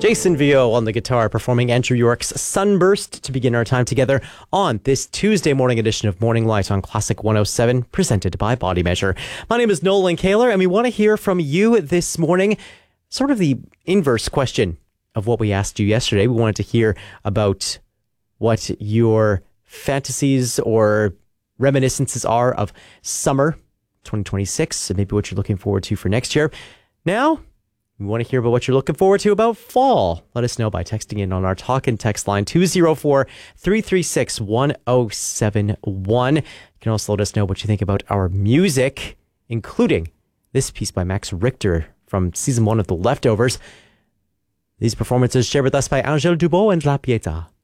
Jason Vio on the guitar performing Andrew York's Sunburst to begin our time together on this Tuesday morning edition of Morning Light on Classic 107, presented by Body Measure. My name is Nolan Kaler, and we want to hear from you this morning. Sort of the inverse question of what we asked you yesterday. We wanted to hear about what your fantasies or reminiscences are of summer 2026, and maybe what you're looking forward to for next year. Now, we want to hear about what you're looking forward to about fall. Let us know by texting in on our talk and text line 204-336-1071. You can also let us know what you think about our music, including this piece by Max Richter from season 1 of The Leftovers. These performances shared with us by Angèle Dubos and La Pietà.